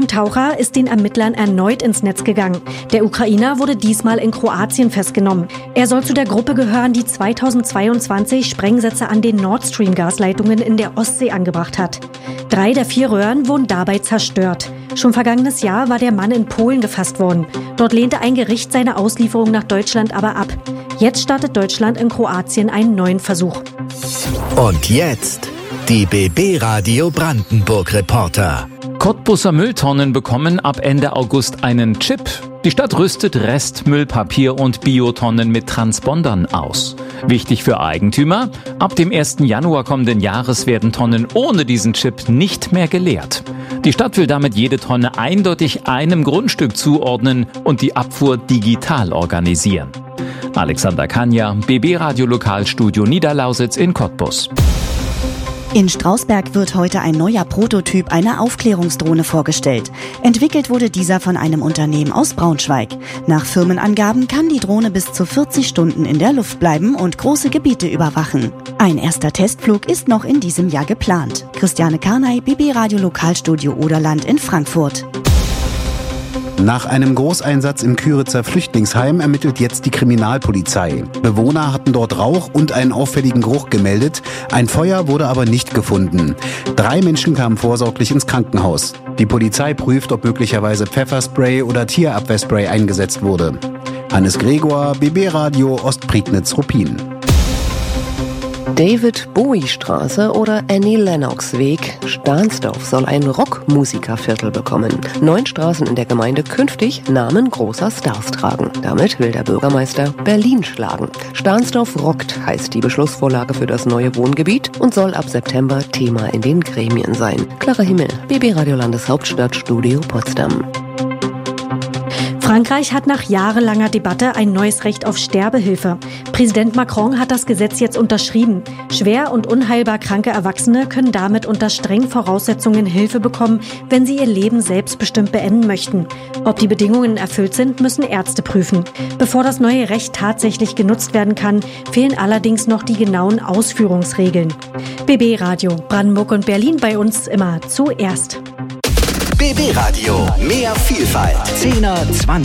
Drogentaucher ist den Ermittlern erneut ins Netz gegangen. Der Ukrainer wurde diesmal in Kroatien festgenommen. Er soll zu der Gruppe gehören, die 2022 Sprengsätze an den Nord Stream-Gasleitungen in der Ostsee angebracht hat. 3 der 4 Röhren wurden dabei zerstört. Schon vergangenes Jahr war der Mann in Polen gefasst worden. Dort lehnte ein Gericht seine Auslieferung nach Deutschland aber ab. Jetzt startet Deutschland in Kroatien einen neuen Versuch. Und jetzt die BB Radio Brandenburg Reporter. Cottbuser Mülltonnen bekommen ab Ende August einen Chip. Die Stadt rüstet Restmüllpapier und Biotonnen mit Transpondern aus. Wichtig für Eigentümer: ab dem 1. Januar kommenden Jahres werden Tonnen ohne diesen Chip nicht mehr geleert. Die Stadt will damit jede Tonne eindeutig einem Grundstück zuordnen und die Abfuhr digital organisieren. Alexander Kanja, BB Radio Lokalstudio Niederlausitz in Cottbus. In Strausberg wird heute ein neuer Prototyp einer Aufklärungsdrohne vorgestellt. Entwickelt wurde dieser von einem Unternehmen aus Braunschweig. Nach Firmenangaben kann die Drohne bis zu 40 Stunden in der Luft bleiben und große Gebiete überwachen. Ein erster Testflug ist noch in diesem Jahr geplant. Christiane Karnay, BB Radio Lokalstudio Oderland in Frankfurt. Nach einem Großeinsatz im Küritzer Flüchtlingsheim ermittelt jetzt die Kriminalpolizei. Bewohner hatten dort Rauch und einen auffälligen Geruch gemeldet. Ein Feuer wurde aber nicht gefunden. 3 Menschen kamen vorsorglich ins Krankenhaus. Die Polizei prüft, ob möglicherweise Pfefferspray oder Tierabwehrspray eingesetzt wurde. Hannes Gregor, BB Radio Ostprignitz-Ruppin. David-Bowie-Straße oder Annie Lennox-Weg. Stahnsdorf soll ein Rockmusikerviertel bekommen. 9 Straßen in der Gemeinde künftig Namen großer Stars tragen. Damit will der Bürgermeister Berlin schlagen. Stahnsdorf rockt heißt die Beschlussvorlage für das neue Wohngebiet und soll ab September Thema in den Gremien sein. Klarer Himmel, BB Radio Landeshauptstadt, Studio Potsdam. Frankreich hat nach jahrelanger Debatte ein neues Recht auf Sterbehilfe. Präsident Macron hat das Gesetz jetzt unterschrieben. Schwer und unheilbar kranke Erwachsene können damit unter strengen Voraussetzungen Hilfe bekommen, wenn sie ihr Leben selbstbestimmt beenden möchten. Ob die Bedingungen erfüllt sind, müssen Ärzte prüfen. Bevor das neue Recht tatsächlich genutzt werden kann, fehlen allerdings noch die genauen Ausführungsregeln. BB Radio, Brandenburg und Berlin bei uns immer zuerst. BB Radio, mehr Vielfalt. 10er, 20er.